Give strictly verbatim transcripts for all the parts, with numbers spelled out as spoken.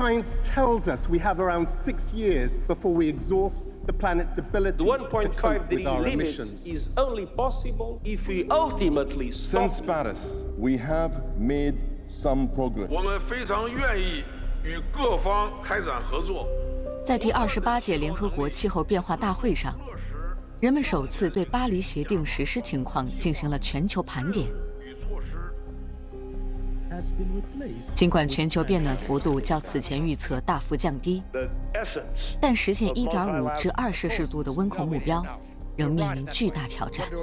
Science tells us we have around six years before we exhaust the planet's ability The one point to five cope degree with our limit emissions. is only possible if we ultimately stop. Since Paris, we have made some progress. 我们非常愿意与各方开展合作。 在第二十八届联合国气候变化大会上，人们首次对巴黎协定实施情况进行了全球盘点。尽管全球变暖幅度较此前预测大幅降低，但实现一点五至二摄氏度的温控目标仍面临巨大挑战。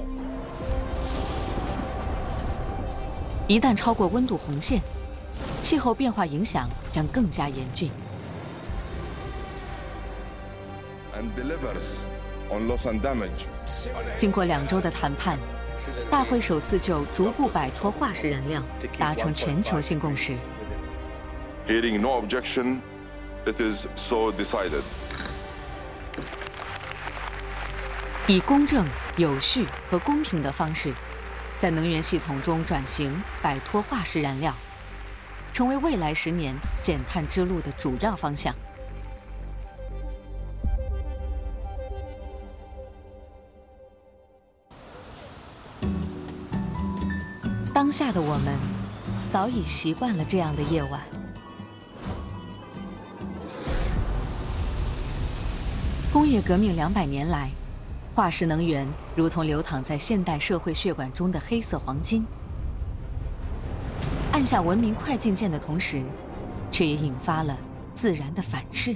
一旦超过温度红线，气候变化影响将更加严峻。经过两周的谈判，大会首次就逐步摆脱化石燃料达成全球性共识。 Hearing no objection, it is so decided. 以公正、有序和公平的方式，在能源系统中转型，摆脱化石燃料，成为未来十年减碳之路的主要方向。当下的我们早已习惯了这样的夜晚。工业革命两百年来，化石能源如同流淌在现代社会血管中的黑色黄金，按下文明快进键的同时，却也引发了自然的反噬。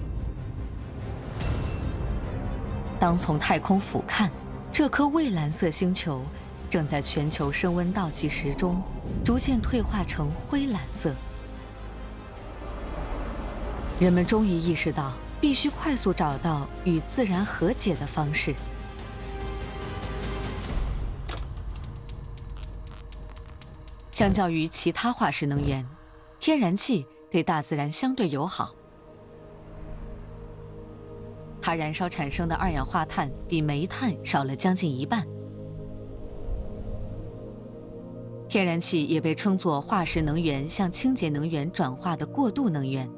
当从太空俯瞰，这颗蔚蓝色星球正在全球升温倒计时中逐渐退化成灰蓝色。人们终于意识到，必须快速找到与自然和解的方式。相较于其他化石能源，天然气对大自然相对友好。它燃烧产生的二氧化碳比煤炭少了将近一半。天然气也被称作化石能源向清洁能源转化的过渡能源。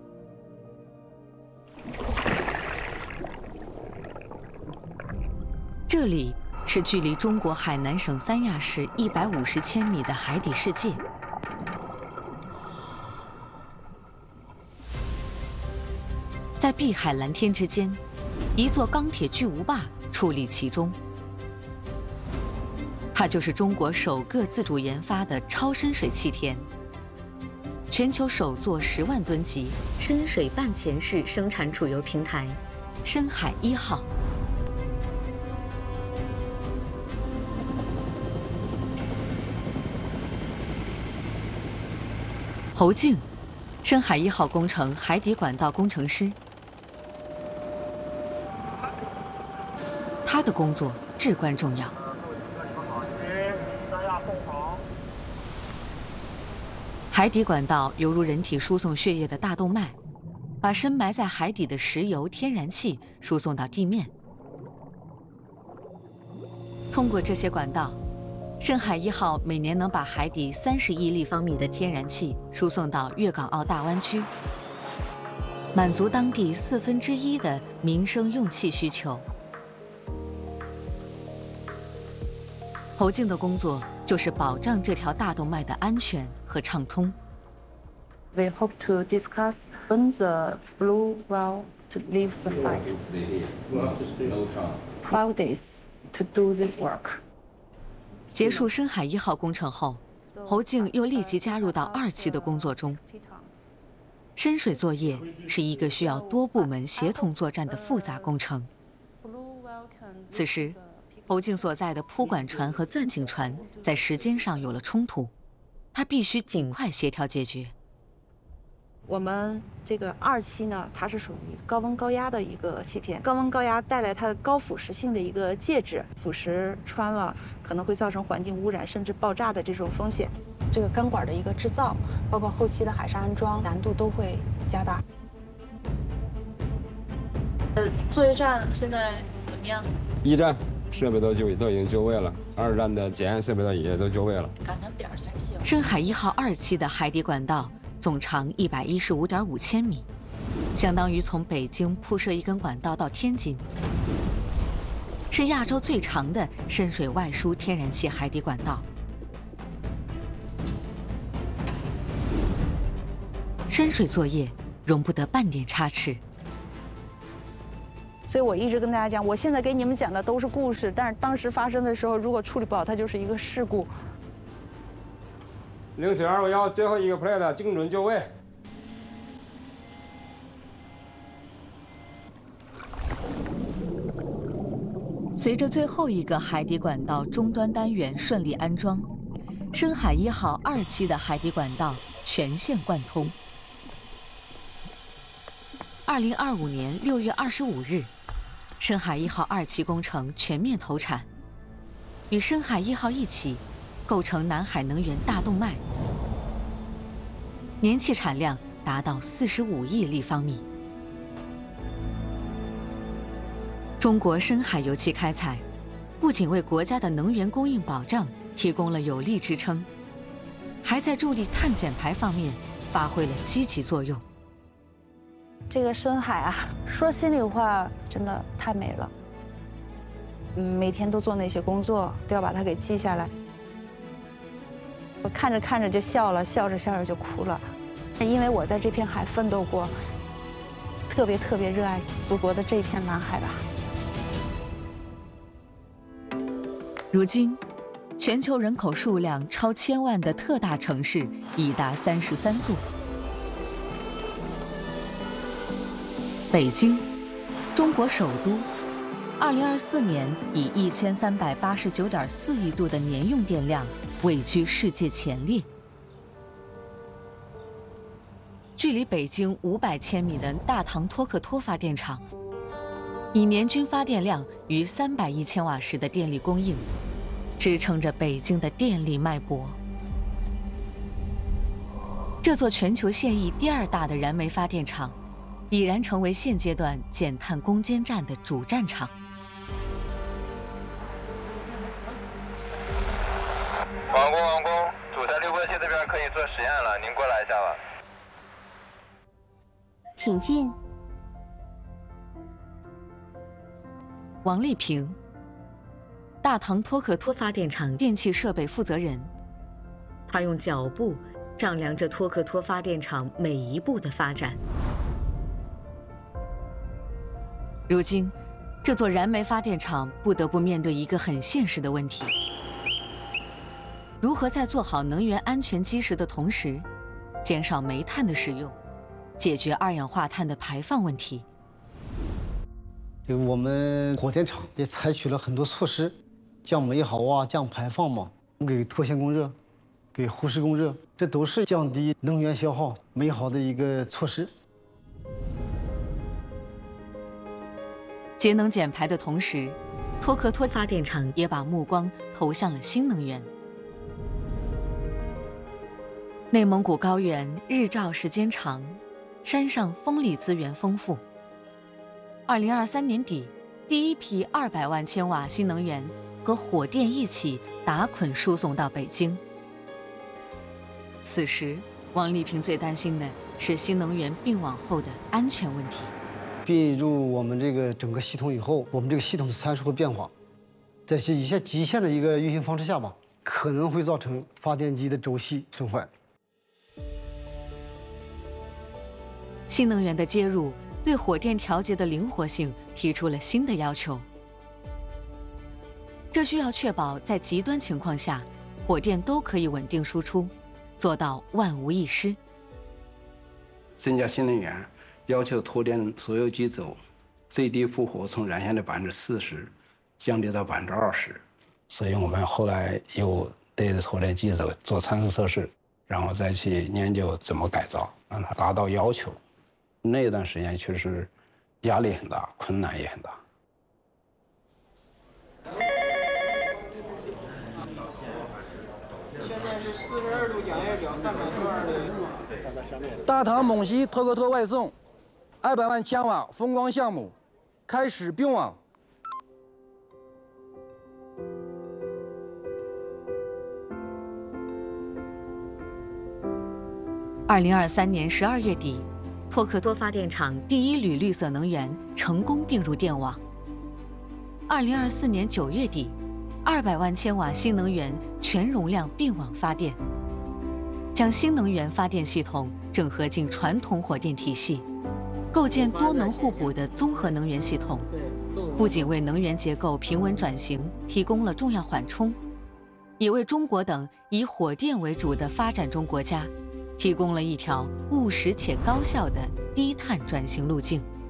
这里是距离中国海南省三亚市一百五十千米的海底世界。在碧海蓝天之间，一座钢铁巨无霸矗立其中。它就是中国首个自主研发的超深水气田，全球首座十万吨级深水半潜式生产储油平台——深海一号。侯静，深海一号工程海底管道工程师。他的工作至关重要。海底管道犹如人体输送血液的大动脉，把深埋在海底的石油、天然气输送到地面。通过这些管道，深海一号每年能把海底三十亿立方米的天然气输送到粤港澳大湾区，满足当地四分之一的民生用气需求。侯静的工作就是保障这条大动脉的安全和畅通。 We hope to discuss when the blue whale to leave the site. Five days to do this work. 结束深海一号工程后，侯静又立即加入到二期的工作中。深水作业是一个需要多部门协同作战的复杂工程。此时，侯静所在的铺管船和钻井船在时间上有了冲突，他必须尽快协调解决。 我们这个二期呢，它是属于高温高压的一个气田，高温高压带来它的高腐蚀性的一个介质，腐蚀穿了可能会造成环境污染甚至爆炸的这种风险。这个钢管的一个制造，包括后期的海上安装，难度都会加大。呃，作业站现在怎么样？ 一站设备都就都已经就位了，二站的检验设备都也都就位了， 赶上点儿才行。 深海一号二期的海底管道总长一百一十五点五千米，相当于从北京铺设一根管道到天津，是亚洲最长的深水外输天然气海底管道。深水作业容不得半点差池。 所以我一直跟大家讲，我现在给你们讲的都是故事，但是当时发生的时候，如果处理不好，它就是一个事故。 零四二五幺最后一个 plate 精准就位。 随着最后一个海底管道终端单元顺利安装，深海一号二期的海底管道全线贯通。二零二五年六月二十五日，深海一号二期工程全面投产，与深海一号一起，构成南海能源大动脉，年气产量达到四十五亿立方米。中国深海油气开采，不仅为国家的能源供应保障提供了有力支撑，还在助力碳减排方面发挥了积极作用。 这个深海啊，说心里话，真的太美了。嗯，每天都做那些工作，都要把它给记下来。我看着看着就笑了，笑着笑着就哭了，因为我在这片海奋斗过，特别特别热爱祖国的这片蓝海吧。 如今，全球人口数量超千万的特大城市已达三十三座。北京，中国首都，二零二四年以一千三百八十九点四亿度的年用电量位居世界前列。距离北京五百千米的大唐托克托发电厂，以年均发电量逾三百亿千瓦时的电力供应，支撑着北京的电力脉搏。这座全球现役第二大的燃煤发电厂，已然成为现阶段减碳攻坚战的主战场。 王工，王工，主材滤波器这边可以做实验了，您过来一下吧。 请进。 王丽萍，大唐托克托发电厂电气设备负责人，他用脚步丈量着托克托发电厂每一步的发展。如今，这座燃煤发电厂不得不面对一个很现实的问题：如何在做好能源安全基石的同时，减少煤炭的使用，解决二氧化碳的排放问题？ 这个我们火电厂也采取了很多措施，降煤耗啊，降排放嘛，给脱线供热，给呼湿供热，这都是降低能源消耗、煤耗的一个措施。 节能减排的同时，托克托发电厂也把目光投向了新能源。内蒙古高原日照时间长，山上风力资源丰富。二零二三年底，第一批二百万千瓦新能源和火电一起打捆输送到北京。此时，王丽萍最担心的是新能源并网后的安全问题。 并入我们这个整个系统以后，我们这个系统的参数会变化，在一些极限的一个运行方式下吧，可能会造成发电机的轴系损坏。 新能源的接入对火电调节的灵活性提出了新的要求。这需要确保在极端情况下，火电都可以稳定输出，做到万无一失。 增加新能源，要求脱电所有机组最低负荷从原先的百分之四十降低到百分之二十。所以我们后来又对脱电机组做参数测试，然后再去研究怎么改造，让它达到要求。那段时间确实压力很大，困难也很大。 现在是四十二度桨叶表三百多二的大唐蒙西托克托外送二百万千瓦风光项目开始并网。 二零二三年十二月底，托克多发电厂第一缕绿色能源成功并入电网。二零二四年九月底，二百万千瓦新能源全容量并网发电，将新能源发电系统整合进传统火电体系，构建多能互补的综合能源系统，不仅为能源结构平稳转型提供了重要缓冲，也为中国等以火电为主的发展中国家提供了一条务实且高效的低碳转型路径。